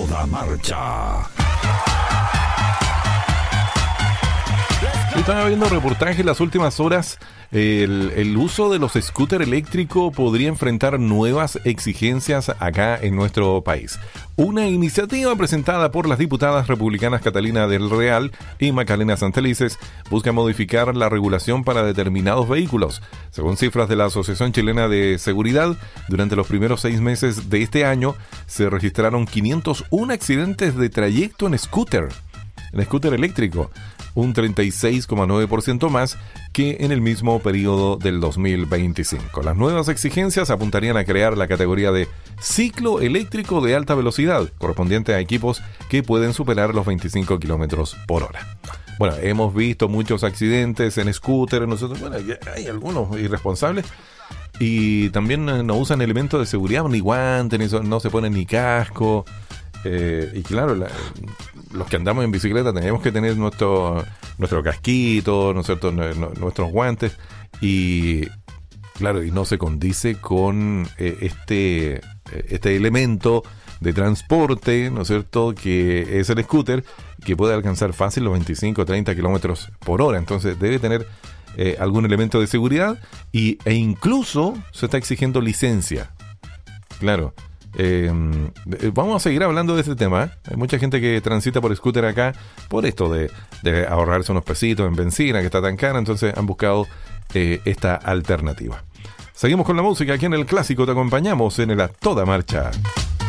toda marcha. Estaba viendo reportajes en las últimas horas. El uso de los scooters eléctricos podría enfrentar nuevas exigencias acá en nuestro país. Una iniciativa presentada por las diputadas republicanas Catalina del Real y Macarena Santelices busca modificar la regulación para determinados vehículos. Según cifras de la Asociación Chilena de Seguridad, durante los primeros 6 meses de este año se registraron 501 accidentes de trayecto en scooter eléctrico, un 36,9% más que en el mismo periodo del 2025. Las nuevas exigencias apuntarían a crear la categoría de ciclo eléctrico de alta velocidad, correspondiente a equipos que pueden superar los 25 kilómetros por hora. Bueno, hemos visto muchos accidentes en scooter, nosotros, bueno, hay algunos irresponsables y también no usan elementos de seguridad, ni guantes, no se ponen ni casco. Y claro, los que andamos en bicicleta tenemos que tener nuestro casquito, ¿no es cierto? Nuestros guantes, y claro, y no se condice con este elemento de transporte, ¿no es cierto?, que es el scooter, que puede alcanzar fácil los 25 o 30 kilómetros por hora. Entonces debe tener algún elemento de seguridad e incluso se está exigiendo licencia. Claro. Vamos a seguir hablando de este tema, ¿eh? Hay mucha gente que transita por scooter acá por esto de ahorrarse unos pesitos en benzina que está tan cara, entonces han buscado esta alternativa. Seguimos con la música aquí en el Clásico, te acompañamos en el A Toda Marcha.